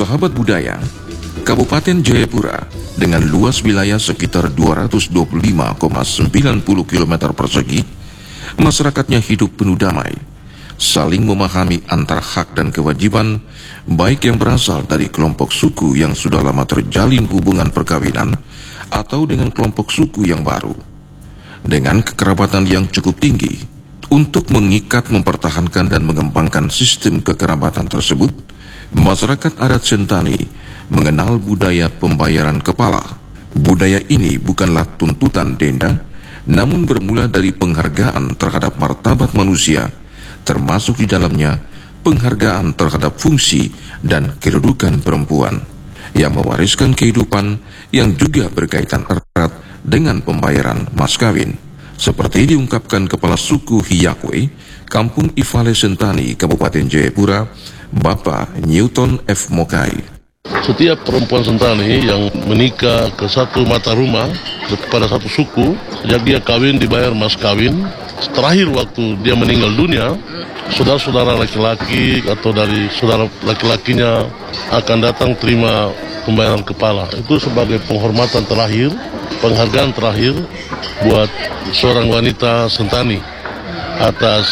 Sahabat budaya, Kabupaten Jayapura dengan luas wilayah sekitar 225,90 km persegi, masyarakatnya hidup penuh damai, saling memahami antara hak dan kewajiban, baik yang berasal dari kelompok suku yang sudah lama terjalin hubungan perkawinan, atau dengan kelompok suku yang baru. Dengan kekerabatan yang cukup tinggi, untuk mengikat, mempertahankan, dan mengembangkan sistem kekerabatan tersebut, masyarakat adat Sentani mengenal budaya pembayaran kepala. Budaya ini bukanlah tuntutan denda, namun bermula dari penghargaan terhadap martabat manusia, termasuk di dalamnya penghargaan terhadap fungsi dan kedudukan perempuan, yang mewariskan kehidupan yang juga berkaitan erat dengan pembayaran mas kawin. Seperti diungkapkan Kepala Suku Hiyakwe, Kampung Ifale Sentani, Kabupaten Jayapura, Bapak Newton F. Mokai. Setiap perempuan Sentani yang menikah ke satu mata rumah kepada satu suku, sejak dia kawin dibayar mas kawin. Terakhir waktu dia meninggal dunia, saudara-saudara laki-laki atau dari saudara laki-lakinya akan datang terima pembayaran kepala. Itu sebagai penghormatan terakhir, penghargaan terakhir buat seorang wanita Sentani atas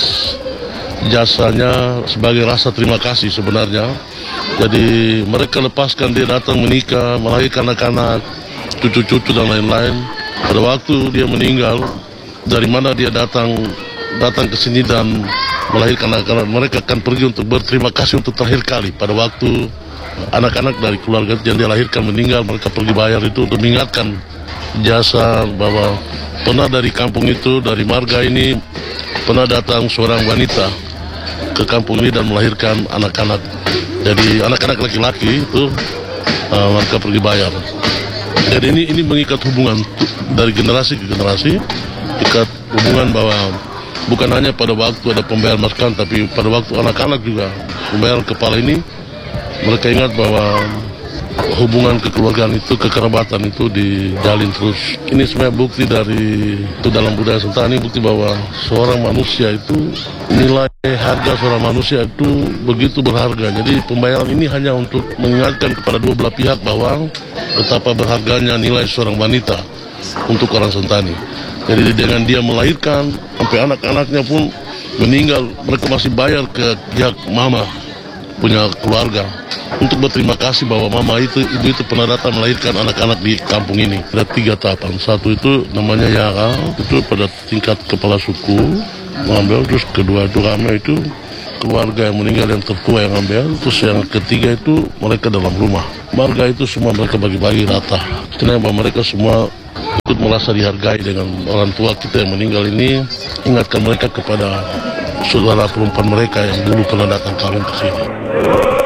jasanya sebagai rasa terima kasih sebenarnya. Jadi mereka lepaskan dia datang menikah, melahirkan anak-anak, cucu-cucu dan lain-lain. Pada waktu dia meninggal, dari mana dia datang ke sini dan melahirkan anak-anak, mereka akan pergi untuk berterima kasih untuk terakhir kali. Pada waktu anak-anak dari keluarga yang dia lahirkan meninggal, mereka pergi bayar itu untuk mengingatkan jasa bahwa pernah dari kampung itu, dari marga ini, pernah datang seorang wanita ke kampung ini dan melahirkan anak-anak. Jadi anak-anak laki-laki itu mereka pergi bayar. Jadi ini mengikat hubungan dari generasi ke generasi, ikat hubungan bahwa bukan hanya pada waktu ada pembayaran mas kawin, tapi pada waktu anak-anak juga pembayaran kepala ini, mereka ingat bahwa hubungan kekeluargaan itu, kekerabatan itu dijalin terus. Ini sebenarnya bukti dari itu dalam budaya Sentani, bukti bahwa seorang manusia itu, nilai harga seorang manusia itu begitu berharga. Jadi pembayaran ini hanya untuk mengingatkan kepada dua belah pihak bahwa betapa berharganya nilai seorang wanita untuk orang Sentani. Jadi dengan dia melahirkan sampai anak-anaknya pun meninggal, mereka masih bayar ke pihak mama punya keluarga untuk berterima kasih bahwa ibu itu pernah datang melahirkan anak-anak di kampung ini. Ada 3 tahapan. Satu itu namanya Yara, itu pada tingkat kepala suku mengambil. Terus kedua itu Rame, itu keluarga yang meninggal yang tertua yang ambil. Terus yang ketiga itu mereka dalam rumah. Marga itu semua mereka bagi-bagi rata. Karena bahwa mereka semua ikut merasa dihargai dengan orang tua kita yang meninggal ini. Ingatkan mereka kepada saudara perempuan mereka yang dulu pernah datang kawin ke sini.